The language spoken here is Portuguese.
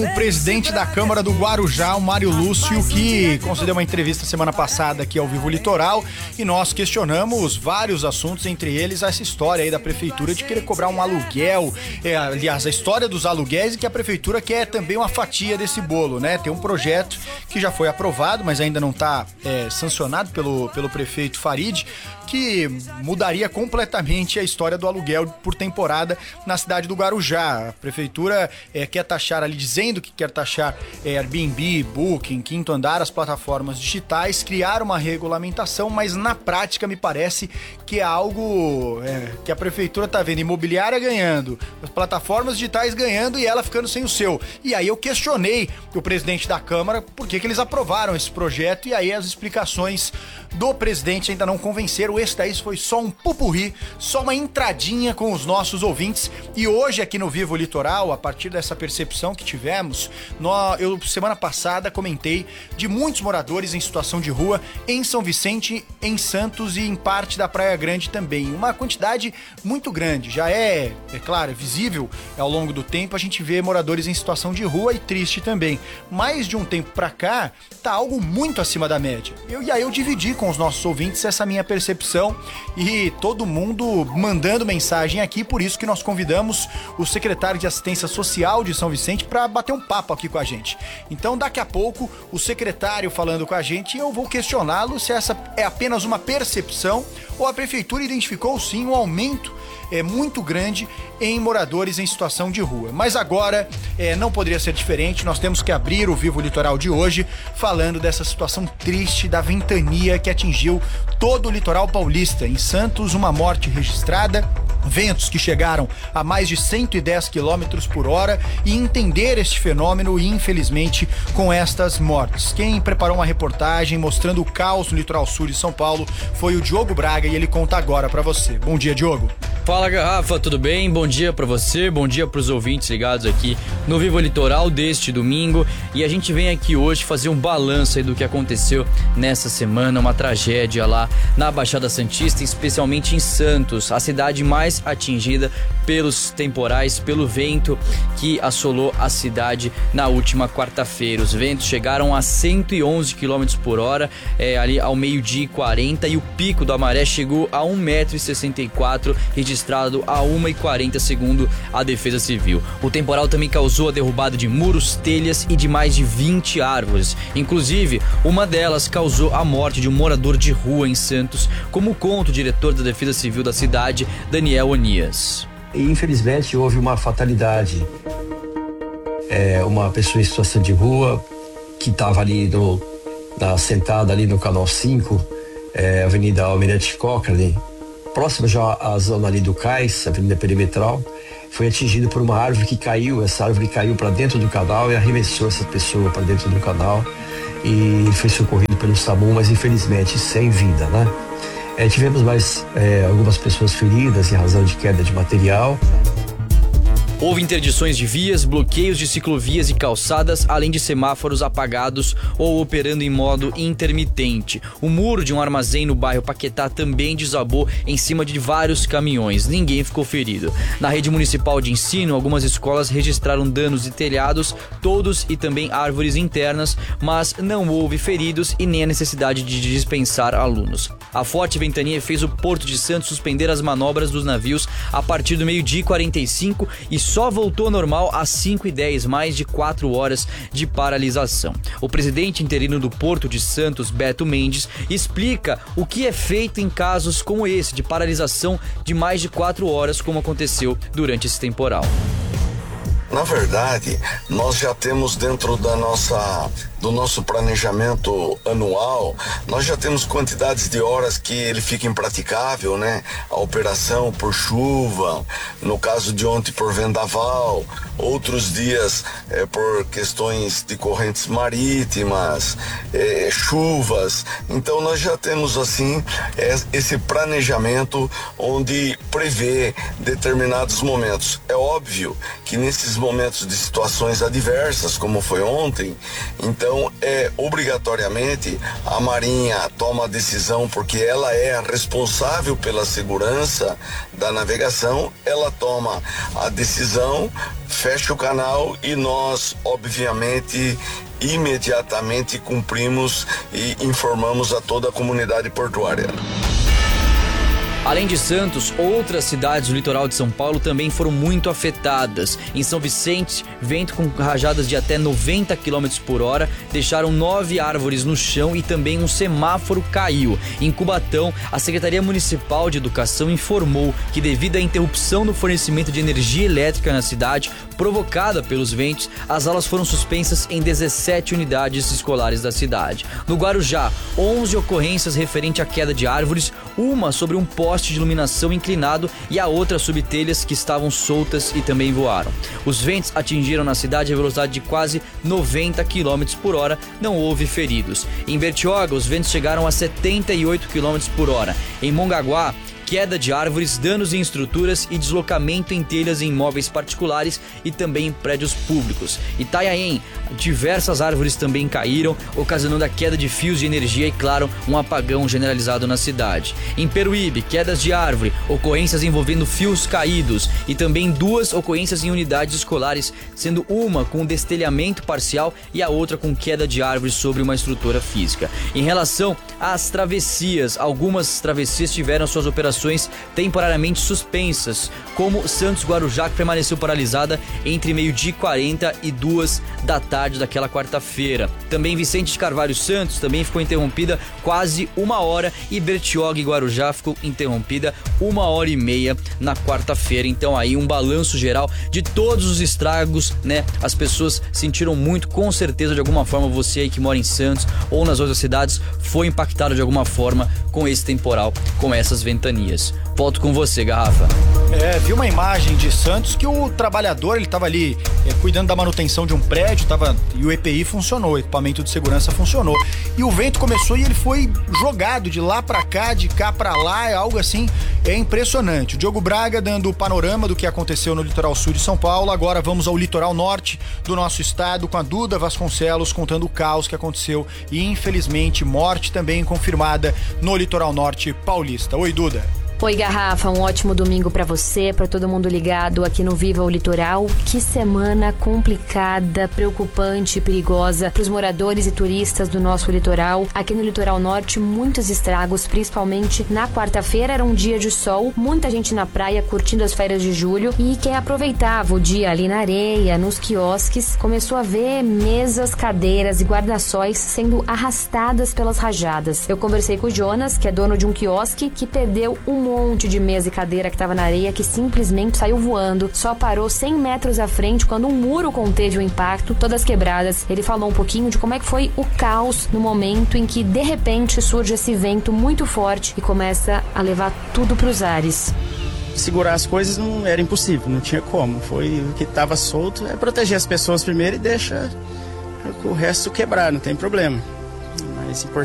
o presidente da Câmara do Guarujá, o Mário Lúcio, que concedeu uma entrevista semana passada aqui ao Vivo Litoral, e nós questionamos vários assuntos, entre eles essa história aí da prefeitura de querer cobrar um aluguel, aliás, a história dos aluguéis, e que a prefeitura quer também uma fatia desse bolo, né? Tem um projeto que já foi aprovado, mas ainda não está sancionado pelo prefeito Farid, que mudaria completamente a história do aluguel por temporada na cidade do Guarujá. A prefeitura quer taxar ali, dizendo que quer taxar Airbnb, Booking, Quinto Andar, as plataformas digitais, criar uma regulamentação, mas na prática me parece que é algo que a prefeitura tá vendo imobiliária ganhando, as plataformas digitais ganhando e ela ficando sem o seu. E aí eu questionei o presidente da Câmara por que eles aprovaram esse projeto, e aí as explicações do presidente ainda não convenceram. Esse daí foi só um pupurri, só uma entradinha com os nossos ouvintes. E hoje aqui no Vivo Litoral, a partir dessa percepção que tivemos, eu semana passada comentei de muitos moradores em situação de rua em São Vicente, em Santos e em parte da Praia Grande também. Uma quantidade muito grande, já é claro, é visível ao longo do tempo, a gente vê moradores em situação de rua, e triste também. Mas de um tempo pra cá, tá algo muito acima da média. E aí eu dividi com os nossos ouvintes essa minha percepção, e todo mundo mandando mensagem aqui, por isso que nós convidamos o secretário de Assistência Social de São Vicente para bater um papo aqui com a gente. Então daqui a pouco o secretário falando com a gente, eu vou questioná-lo se essa é apenas uma percepção ou a prefeitura identificou sim um aumento muito grande em moradores em situação de rua. Mas agora não poderia ser diferente, nós temos que abrir o Vivo Litoral de hoje falando dessa situação triste da ventania que atingiu todo o litoral paulista. Em Santos, uma morte registrada, ventos que chegaram a mais de 110 km por hora, e entender este fenômeno, infelizmente, com estas mortes. Quem preparou uma reportagem mostrando o caos no litoral sul de São Paulo foi o Diogo Braga, e ele conta agora pra você. Bom dia, Diogo. Fala, Garrafa, tudo bem? Bom dia pra você, bom dia pros ouvintes ligados aqui no Vivo Litoral deste domingo. E a gente vem aqui hoje fazer um balanço aí do que aconteceu nessa semana, uma tragédia lá na Baixada Santista, especialmente em Santos, a cidade mais atingida pelos temporais, pelo vento que assolou a cidade na última quarta-feira. Os ventos chegaram a 111 km por hora, ali ao 12h40, e o pico da maré chegou a 1,64 m, registrado a 1h40, segundo a Defesa Civil. O temporal também causou a derrubada de muros, telhas e de mais de 20 árvores. Inclusive, uma delas causou a morte de um morador de rua em Santos, como conta o diretor da Defesa Civil da cidade, Daniel Onias. Infelizmente, houve uma fatalidade. Uma pessoa em situação de rua que estava ali sentada ali no Canal 5, Avenida Almirante Cochrane, próximo já à zona ali do Cais, Avenida Perimetral, foi atingido por uma árvore que caiu. Essa árvore caiu para dentro do canal e arremessou essa pessoa para dentro do canal, e ele foi socorrido pelo SAMU, mas infelizmente sem vida, né? Tivemos mais algumas pessoas feridas em razão de queda de material. Houve interdições de vias, bloqueios de ciclovias e calçadas, além de semáforos apagados ou operando em modo intermitente. O muro de um armazém no bairro Paquetá também desabou em cima de vários caminhões. Ninguém ficou ferido. Na rede municipal de ensino, algumas escolas registraram danos de telhados, toldos e também árvores internas, mas não houve feridos e nem a necessidade de dispensar alunos. A forte ventania fez o Porto de Santos suspender as manobras dos navios a partir do 12h45 e só voltou ao normal às 5h10, mais de 4 horas de paralisação. O presidente interino do Porto de Santos, Beto Mendes, explica o que é feito em casos como esse, de paralisação de mais de 4 horas, como aconteceu durante esse temporal. Na verdade, nós já temos dentro do nosso planejamento anual, nós já temos quantidades de horas que ele fica impraticável, né? A operação por chuva, no caso de ontem por vendaval, outros dias por questões de correntes marítimas, chuvas. Então nós já temos assim esse planejamento onde prevê determinados momentos. É óbvio que nesses momentos de situações adversas, como foi ontem, então Então, obrigatoriamente, a Marinha toma a decisão, porque ela é a responsável pela segurança da navegação, ela toma a decisão, fecha o canal e nós, obviamente, imediatamente cumprimos e informamos a toda a comunidade portuária. Além de Santos, outras cidades do litoral de São Paulo também foram muito afetadas. Em São Vicente, vento com rajadas de até 90 km por hora deixaram 9 árvores no chão e também um semáforo caiu. Em Cubatão, a Secretaria Municipal de Educação informou que, devido à interrupção no fornecimento de energia elétrica na cidade, provocada pelos ventos, as aulas foram suspensas em 17 unidades escolares da cidade. No Guarujá, 11 ocorrências referente à queda de árvores, uma sobre um poste de iluminação inclinado e a outra sob telhas que estavam soltas e também voaram. Os ventos atingiram na cidade a velocidade de quase 90 km por hora, não houve feridos. Em Bertioga, os ventos chegaram a 78 km por hora. Em Mongaguá, queda de árvores, danos em estruturas e deslocamento em telhas em imóveis particulares e também em prédios públicos. Itanhaém, diversas árvores também caíram, ocasionando a queda de fios de energia e, claro, um apagão generalizado na cidade. Em Peruíbe, quedas de árvore, ocorrências envolvendo fios caídos e também 2 ocorrências em unidades escolares, sendo uma com destelhamento parcial e a outra com queda de árvore sobre uma estrutura física. Em relação às travessias, algumas travessias tiveram suas operações temporariamente suspensas, como Santos Guarujá, que permaneceu paralisada entre 12h40 e 2 da tarde daquela quarta-feira. Também Vicente de Carvalho Santos também ficou interrompida quase 1 hora e Bertioga e Guarujá ficou interrompida 1h30 na quarta-feira. Então aí um balanço geral de todos os estragos, né? As pessoas sentiram muito, com certeza, de alguma forma. Você aí que mora em Santos ou nas outras cidades foi impactado de alguma forma com esse temporal, com essas ventanias. Volto com você, Garrafa. Vi uma imagem de Santos que o trabalhador, ele tava ali cuidando da manutenção de um prédio, e o EPI funcionou, o equipamento de segurança funcionou. E o vento começou e ele foi jogado de lá pra cá, de cá pra lá, é algo assim, impressionante. O Diogo Braga dando o panorama do que aconteceu no litoral sul de São Paulo. Agora vamos ao litoral norte do nosso estado com a Duda Vasconcelos contando o caos que aconteceu e, infelizmente, morte também confirmada no litoral norte paulista. Oi, Duda. Oi, Garrafa, um ótimo domingo pra você, pra todo mundo ligado aqui no Viva o Litoral. Que semana complicada, preocupante e perigosa pros moradores e turistas do nosso litoral. Aqui no litoral norte, muitos estragos, principalmente na quarta-feira, era um dia de sol, muita gente na praia curtindo as férias de julho, e quem aproveitava o dia ali na areia, nos quiosques, começou a ver mesas, cadeiras e guarda-sóis sendo arrastadas pelas rajadas. Eu conversei com o Jonas, que é dono de um quiosque, que perdeu um monte de mesa e cadeira que estava na areia, que simplesmente saiu voando, só parou 100 metros à frente quando um muro conteve o impacto, todas quebradas. Ele falou um pouquinho de como é que foi o caos no momento em que de repente surge esse vento muito forte e começa a levar tudo para os ares. Segurar as coisas não era impossível, não tinha como. Foi o que estava solto, proteger as pessoas primeiro e deixa o resto quebrar, não tem problema. Mas